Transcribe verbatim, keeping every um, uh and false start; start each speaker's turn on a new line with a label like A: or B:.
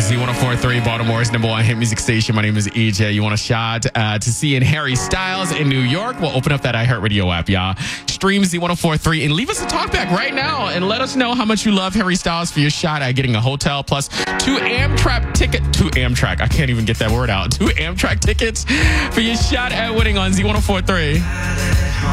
A: Z one oh four point three, Baltimore's number one hit music station. My name is E J. You want a shot uh, to see in Harry Styles in New York? Well, open up that iHeartRadio app, y'all. Stream Z one oh four point three and leave us a talkback right now and let us know how much you love Harry Styles for your shot at getting a hotel plus two Amtrak ticket, two Amtrak. I can't even get that word out. Two Amtrak tickets for your shot at winning on Z one oh four point three.